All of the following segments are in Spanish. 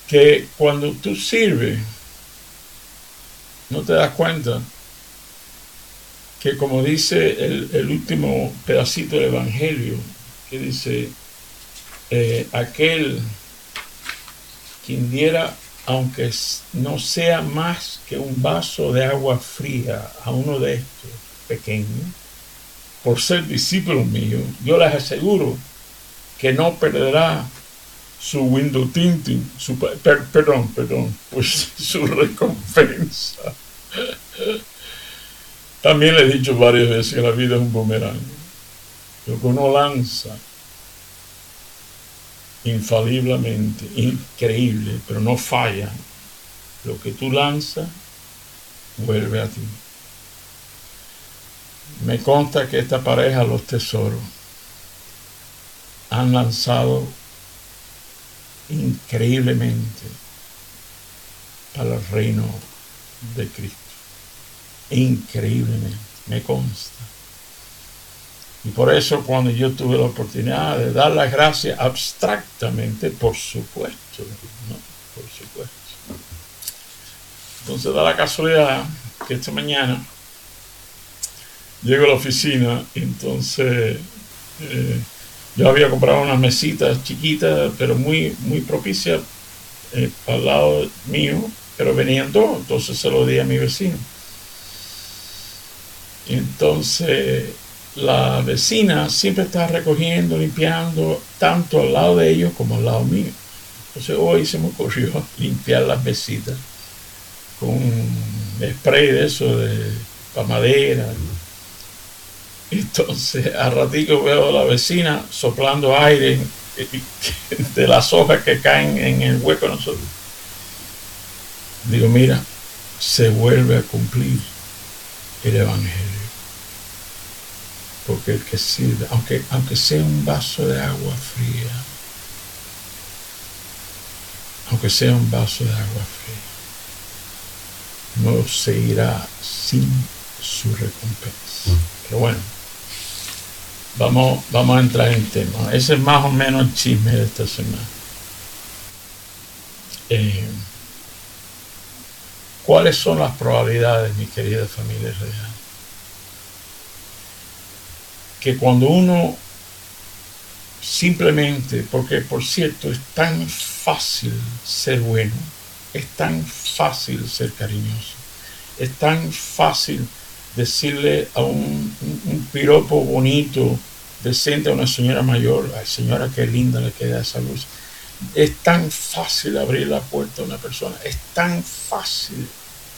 que cuando tú sirves, no te das cuenta que, como dice el último pedacito del Evangelio, que dice, aquel quien diera, aunque no sea más que un vaso de agua fría a uno de estos pequeños, por ser discípulo mío, yo les aseguro que no perderá su window tinting, pues su recompensa. También le he dicho varias veces que la vida es un boomerang. Lo que uno lanza, infaliblemente, increíble, pero no falla. Lo que tú lanzas, vuelve a ti. Me consta que esta pareja, los tesoros, han lanzado increíblemente para el reino de Cristo. Increíblemente, me consta. Y por eso, cuando yo tuve la oportunidad de dar las gracias abstractamente, por supuesto, ¿no? Por supuesto. Entonces da la casualidad que esta mañana llego a la oficina y entonces yo había comprado unas mesitas chiquitas, pero muy, muy propicias al lado mío, pero venían dos, entonces se lo di a mi vecino. Entonces la vecina siempre está recogiendo, limpiando, tanto al lado de ellos como al lado mío. Entonces hoy se me ocurrió limpiar las mesitas con un spray de eso, para madera. Entonces a ratico veo a la vecina soplando aire de las hojas que caen en el hueco de nosotros. Digo, mira, se vuelve a cumplir el Evangelio. Porque el que sirve, aunque sea un vaso de agua fría, aunque sea un vaso de agua fría, no se irá sin su recompensa. Pero bueno, vamos a entrar en tema. Ese es más o menos el chisme de esta semana. ¿Cuáles son las probabilidades, mi querida familia real? Que cuando uno simplemente, porque por cierto es tan fácil ser bueno, es tan fácil ser cariñoso, es tan fácil decirle a un piropo bonito, decente a una señora mayor, ay señora qué linda le queda esa luz, es tan fácil abrir la puerta a una persona, es tan fácil.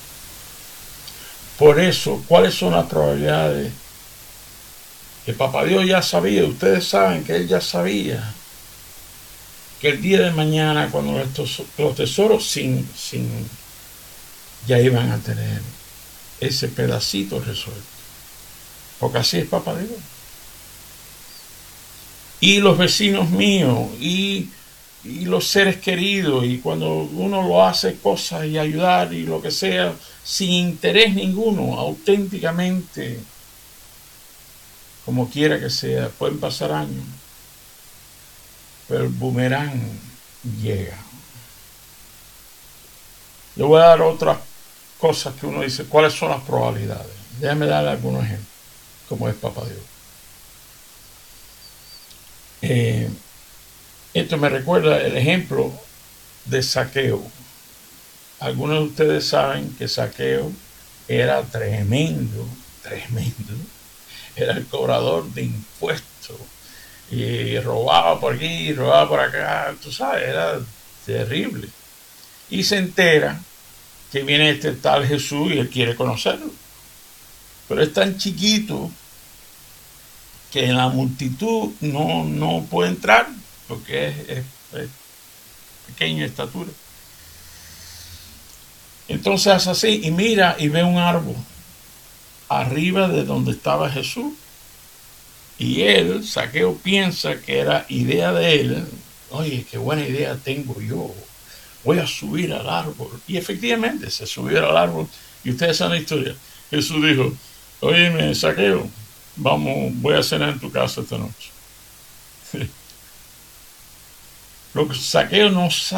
Por eso, ¿cuáles son las probabilidades? Que Papá Dios ya sabía, ustedes saben que Él ya sabía que el día de mañana, cuando los tesoros ya iban a tener ese pedacito resuelto. Porque así es Papá Dios. Y los vecinos míos, y los seres queridos, y cuando uno lo hace cosas y ayudar y lo que sea, sin interés ninguno, auténticamente, como quiera que sea, pueden pasar años, pero el boomerang llega. Yo voy a dar otras cosas que uno dice, ¿cuáles son las probabilidades? Déjame darle algunos ejemplos, como es Papá Dios. Esto me recuerda el ejemplo de Zaqueo. Algunos de ustedes saben que Zaqueo era tremendo, era el cobrador de impuestos y robaba por aquí, robaba por acá, tú sabes, era terrible. Y se entera que viene este tal Jesús y él quiere conocerlo, pero es tan chiquito que en la multitud no puede entrar porque es pequeño de estatura. Entonces hace así y mira y ve un árbol arriba de donde estaba Jesús. Y él, Zaqueo, piensa que era idea de él. Oye, qué buena idea tengo yo. Voy a subir al árbol. Y efectivamente se subió al árbol. Y ustedes saben la historia. Jesús dijo, óyeme, Zaqueo, voy a cenar en tu casa esta noche. Lo que Zaqueo no sabe